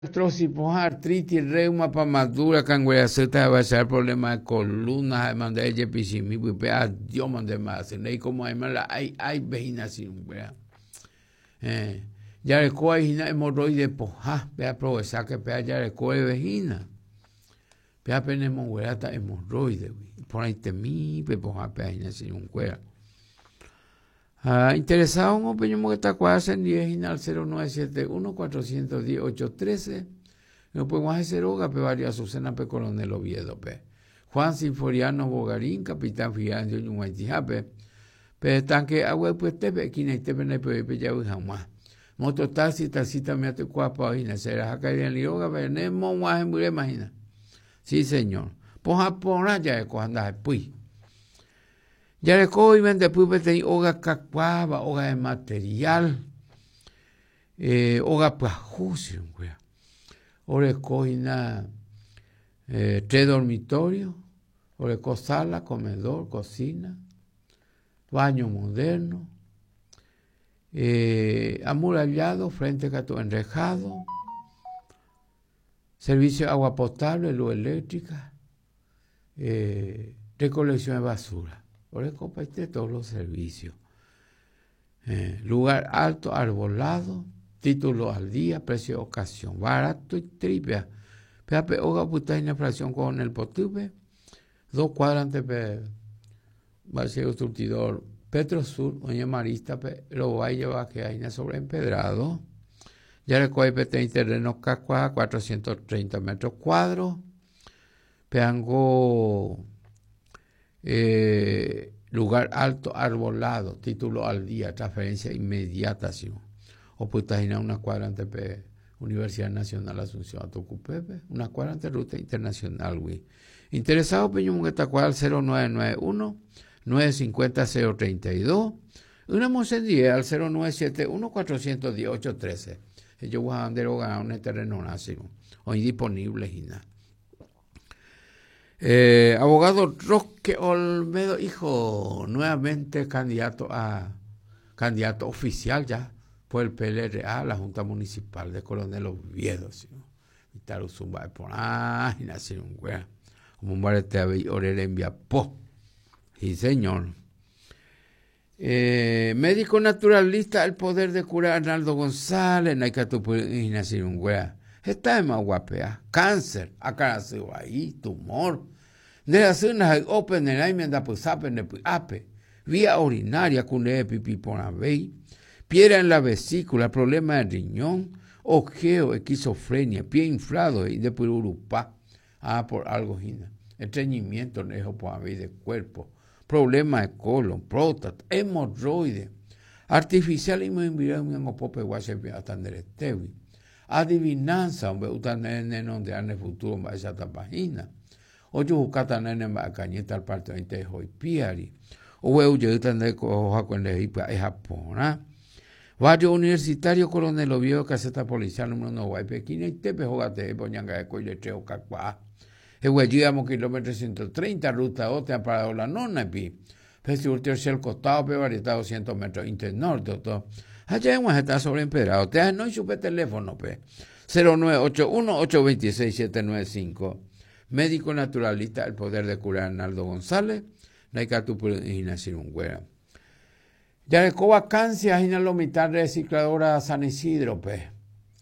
artrosis, artritis, reuma, pamadura, cangueraceta, va a ser problema de columna, mandar el yepisimi, pues Dios mande más, y como hay veginación, ¿verdad? Ya le coge hina hemorroide, poja, vea progresar que pea ya le coge vegina, pea penemos huerata hemorroide, por ahí temí, pues poja, pea hina sin un cuera. Interesado en opinión que está cuadra en 10 al 0971 410 813. No podemos hacer hoga, pe varias Susana, pe Coronel Oviedo, pe Juan Sinforiano Bogarín, capitán Fianzo y Huaytijape, pe tanque agua pues tepe, quien tepe ne pe ya jamás. Moto taxi, taxita me ate cuapa y será acá en Lioga, venemos más en mure imagina. Sí, señor. Poja pona ya de cojandas pues. Ya le cojo vende después de hoga cacuaba, hoga de material, hoga pajucio, güey. Ahora escogí tres dormitorios, ahora escogí sala, comedor, cocina, baño moderno, amurallado, frente a todo enrejado, servicio de agua potable, luz eléctrica, recolección de basura. Ahora compartir todos los servicios. Lugar alto, arbolado, título al día, precio de ocasión, barato y triple. Peape hoga puta en inflación con el potube, 2 cuadrantes pe Barcelona surtidor, Petro Sur, Oña Marista, lo va a llevar que hay sobre empedrado. Ya le coge pete terreno Cacua, 430 metros cuadros. Peango lugar alto, arbolado, título al día, transferencia inmediata, ¿sí? O puta en una cuadrante pe Universidad Nacional Asunción Atocupepe, una cuadrante ruta internacional, güey. Interesado, peñón, que está cual 0991 950 032, una mosendía al 0971 410 813. Ellos van a andar un terreno nacido, hoy disponible y nada. Abogado Roque Olmedo, hijo, nuevamente candidato oficial ya por el PLRA, la Junta Municipal de Coronel Oviedo, ¿sí? Vital Uzumba de Poná, y nació un güey, como un barete a Orere envía po. Sí, señor. Médico naturalista, el poder de curar Arnaldo González, Naikatupu, y nació un güey. Está en Maguapea, cáncer, acá nació ahí, tumor. De las unas open el aime da pues ape, vía urinaria con pipi por avei, piedra en la vesícula, problema de riñón, ojeo, esquizofrenia, pie inflado y de urupá, por algo gina, estreñimiento nejo por avei de cuerpo, problema de colon, próstata, hemorroide, artificial y muy enviado pope guache hasta neretewi, adivinanza, hombre, utan donde ane futuro más esa página. Oye, buscata nene ma cañeta al parte de hoy piari. O yo también coja con el hipa es Japón. Varios universitarios Coronel Oviedo, caseta policial número 1 guaypequina y tepe jogate poñanga de coile treo cacua. Llegamos kilómetro 130, ruta otra para la nona pi. Pese ulterior el costado, pe variedad 200 metros internorte, todo. Allá hemos estado sobre empedrado. Te no y supe teléfono, pe. 0981 826 795. Médico naturalista, el poder de curar Arnaldo González, Naikatu y nacer un güera. Ya le coba vacancia, en la mitad recicladora San Isidro, pe.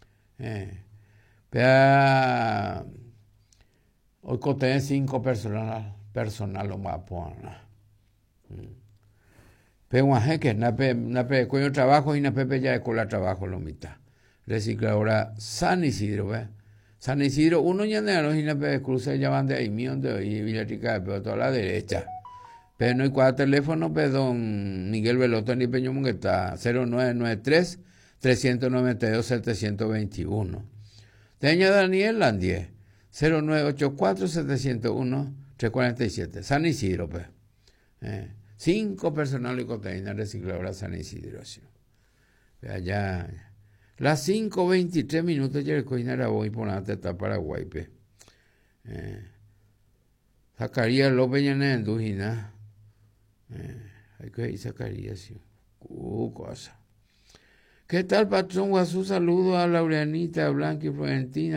Hoy coté 5 personal lo más pona. Pe guajeque, nape coño trabajo y nape ya de cola trabajo lo mitad. Recicladora San Isidro, pe. San Isidro, uno ya no es cruce llaman de ahí, mío de ahí, Villarrica, pero toda la derecha. Pero no hay 4 teléfonos, pero don Miguel Veloto ni Peñón que está 0993 392 721. Teña Daniel Landie 0984 701 347. San Isidro, pues. 5 personales contenidas recicladoras San Isidro. ¿Sí? Allá. Las 5:23 ya el coinera voy por la teta Paraguay, pe. Zacarías López Llanes Dujina. Hay que ir Zacarías, sí. Cosa. ¿Qué tal, patrón Guazú? Saludo a Laureanita, Blanca y Florentina.